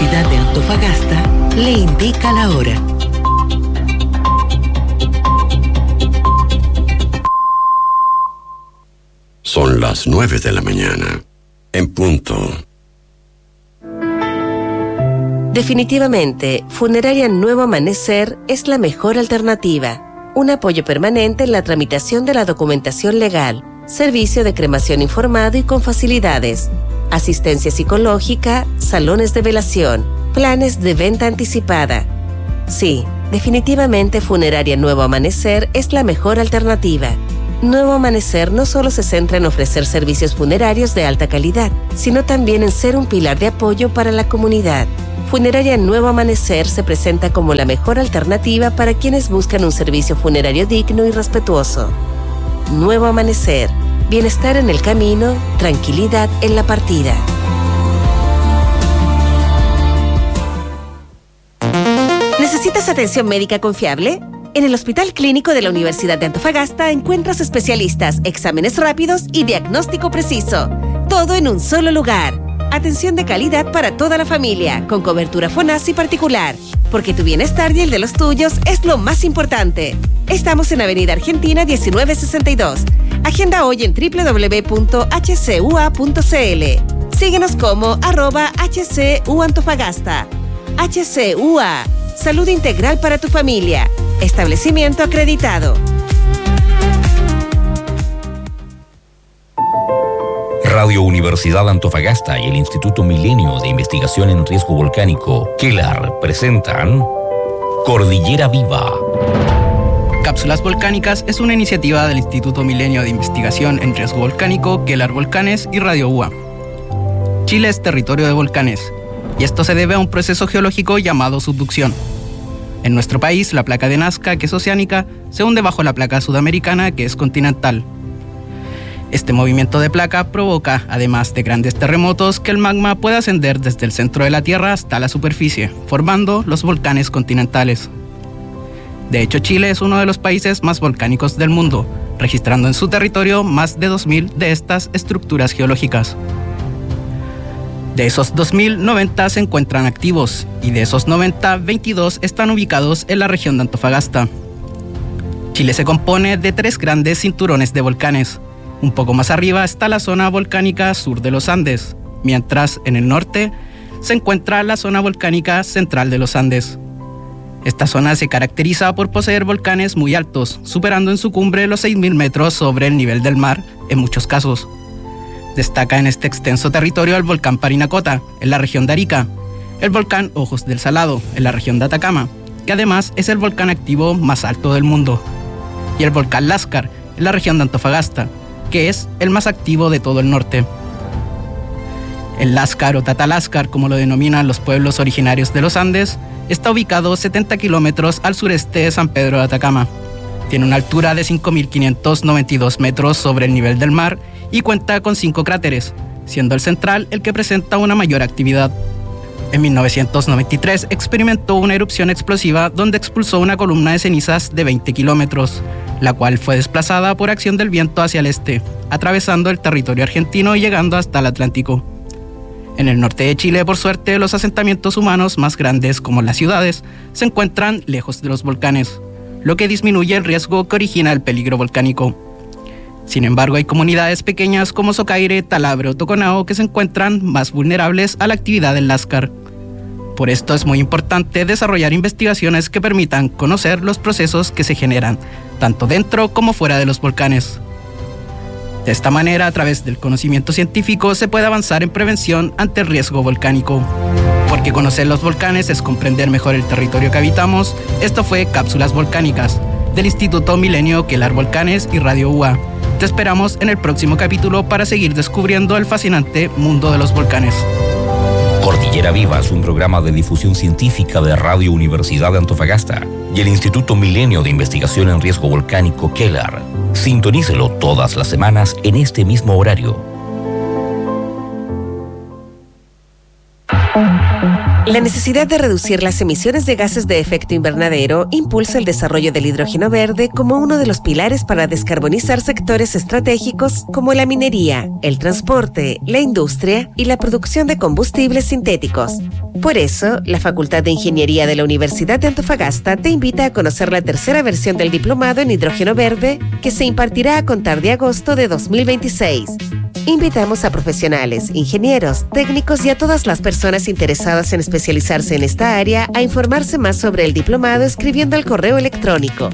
Universidad de Antofagasta le indica la hora. Son las 9 de la mañana, en punto. Definitivamente, Funeraria Nuevo Amanecer es la mejor alternativa. Un apoyo permanente en la tramitación de la documentación legal, servicio de cremación informado y con facilidades, asistencia psicológica, salones de velación, planes de venta anticipada. Sí, definitivamente Funeraria Nuevo Amanecer es la mejor alternativa. Nuevo Amanecer no solo se centra en ofrecer servicios funerarios de alta calidad, sino también en ser un pilar de apoyo para la comunidad. Funeraria Nuevo Amanecer se presenta como la mejor alternativa para quienes buscan un servicio funerario digno y respetuoso. Nuevo Amanecer. Bienestar en el camino, tranquilidad en la partida. ¿Necesitas atención médica confiable? En el Hospital Clínico de la Universidad de Antofagasta encuentras especialistas, exámenes rápidos y diagnóstico preciso. Todo en un solo lugar. Atención de calidad para toda la familia, con cobertura FONASI particular. Porque tu bienestar y el de los tuyos es lo más importante. Estamos en Avenida Argentina 1962. Agenda hoy en www.hcua.cl. Síguenos como @HCUAntofagasta. HCUA. Salud integral para tu familia. Establecimiento acreditado. Radio Universidad Antofagasta y el Instituto Milenio de Investigación en Riesgo Volcánico, KELAR, presentan Cordillera Viva. Cápsulas Volcánicas es una iniciativa del Instituto Milenio de Investigación en Riesgo Volcánico, KELAR Volcanes y Radio UA. Chile es territorio de volcanes, y esto se debe a un proceso geológico llamado subducción. En nuestro país, la placa de Nazca, que es oceánica, se hunde bajo la placa sudamericana, que es continental. Este movimiento de placa provoca, además de grandes terremotos, que el magma pueda ascender desde el centro de la Tierra hasta la superficie, formando los volcanes continentales. De hecho, Chile es uno de los países más volcánicos del mundo, registrando en su territorio más de 2.000 de estas estructuras geológicas. De esos 2.000, 90 se encuentran activos, y de esos 90, 22 están ubicados en la región de Antofagasta. Chile se compone de 3 grandes cinturones de volcanes. Un poco más arriba está la zona volcánica sur de los Andes, mientras en el norte se encuentra la zona volcánica central de los Andes. Esta zona se caracteriza por poseer volcanes muy altos, superando en su cumbre los 6.000 metros sobre el nivel del mar en muchos casos. Destaca en este extenso territorio el volcán Parinacota, en la región de Arica, el volcán Ojos del Salado, en la región de Atacama, que además es el volcán activo más alto del mundo, y el volcán Láscar, en la región de Antofagasta, que es el más activo de todo el norte. El Láscar o Tataláscar, como lo denominan los pueblos originarios de los Andes, está ubicado 70 kilómetros al sureste de San Pedro de Atacama. Tiene una altura de 5.592 metros sobre el nivel del mar y cuenta con 5 cráteres, siendo el central el que presenta una mayor actividad. En 1993 experimentó una erupción explosiva donde expulsó una columna de cenizas de 20 kilómetros, la cual fue desplazada por acción del viento hacia el este, atravesando el territorio argentino y llegando hasta el Atlántico. En el norte de Chile, por suerte, los asentamientos humanos más grandes, como las ciudades, se encuentran lejos de los volcanes, lo que disminuye el riesgo que origina el peligro volcánico. Sin embargo, hay comunidades pequeñas como Socaire, Talabre o Toconao que se encuentran más vulnerables a la actividad del Láscar. Por esto es muy importante desarrollar investigaciones que permitan conocer los procesos que se generan, tanto dentro como fuera de los volcanes. De esta manera, a través del conocimiento científico, se puede avanzar en prevención ante el riesgo volcánico. Porque conocer los volcanes es comprender mejor el territorio que habitamos. Esto fue Cápsulas Volcánicas, del Instituto Milenio, KELAR Volcanes y Radio UA. Te esperamos en el próximo capítulo para seguir descubriendo el fascinante mundo de los volcanes. Cordillera Viva es un programa de difusión científica de Radio Universidad de Antofagasta y el Instituto Milenio de Investigación en Riesgo Volcánico, KELAR. Sintonícelo todas las semanas en este mismo horario. La necesidad de reducir las emisiones de gases de efecto invernadero impulsa el desarrollo del hidrógeno verde como uno de los pilares para descarbonizar sectores estratégicos como la minería, el transporte, la industria y la producción de combustibles sintéticos. Por eso, la Facultad de Ingeniería de la Universidad de Antofagasta te invita a conocer la tercera versión del diplomado en hidrógeno verde que se impartirá a contar de agosto de 2026. Invitamos a profesionales, ingenieros, técnicos y a todas las personas interesadas en especializarse en esta área a informarse más sobre el diplomado escribiendo al correo electrónico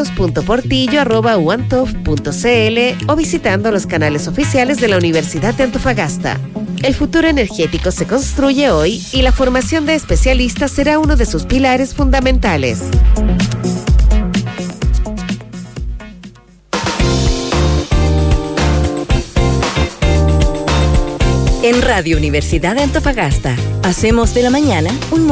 carlos.portillo@uantof.cl o visitando los canales oficiales de la Universidad de Antofagasta. El futuro energético se construye hoy y la formación de especialistas será uno de sus pilares fundamentales. En Radio Universidad de Antofagasta, hacemos de la mañana un